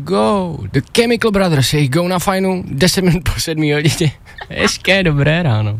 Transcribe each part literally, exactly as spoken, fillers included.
go. The Chemical Brothers, jejich Go na fajnu, deset minut po sedmý hodině. Hezké, dobré ráno.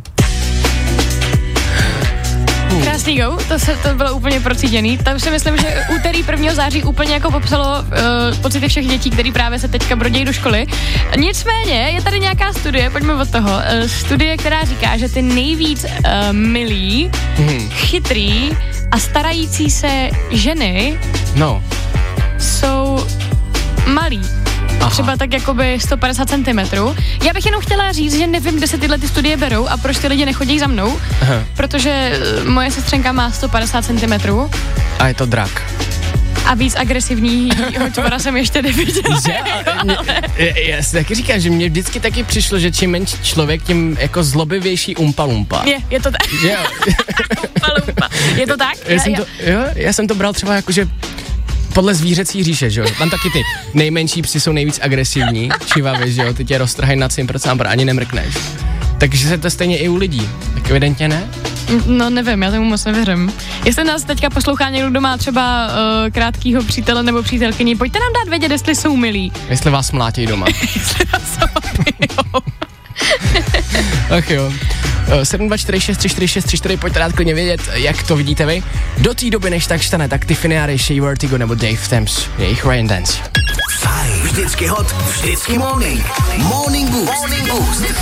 Krásný go, to, se, to bylo úplně procítěný. Tam si myslím, že úterý prvního září úplně jako popsalo uh, pocity všech dětí, který právě se teďka brodějí do školy. Nicméně je tady nějaká studie, pojďme od toho. Uh, studie, která říká, že ty nejvíc uh, milí, hmm. chytrý a starající se ženy no. jsou malí. Aha. Třeba tak jakoby sto padesát centimetrů. Já bych jenom chtěla říct, že nevím, kde se tyhle ty studie berou a proč ty lidi nechodí za mnou, aha. protože moje sestřenka má sto padesát centimetrů. A je to drak. A víc agresivního čvora jsem ještě neviděla. Že, ale... Já si taky říkám, že mě vždycky taky přišlo, že čím menší člověk, tím jako zlobivější umpa lumpa. Je, je to tak. Umpa lumpa. Je to tak? Já, já, jsem to, jo, já jsem to bral třeba jako, že podle zvířecí říše, že jo, tam taky ty nejmenší psi jsou nejvíc agresivní, čivavy, že jo, ty tě roztrhají na cim procent a ani nemrkneš. Takže se to stejně i u lidí, tak evidentně ne? No nevím, já tomu moc nevěřím. Jestli nás teďka poslouchá někdo, kdo má třeba uh, krátkýho přítele nebo přítelkyni, pojďte nám dát vědět, jestli jsou milí. Jestli vás mlátějí doma. Jestli vás opijou. Ach jo. sedm dva čtyři šest tři čtyři šest tři čtyři, pojďte dát klidně vědět, jak to vidíte vy. Do té doby, než tak stane, tak Tiffany Harris, Shea Vertigo nebo Dave Thames, jejich Rain Dance. Fajn, vždycky hot, vždycky morning. Morning Boost. Morning Boost.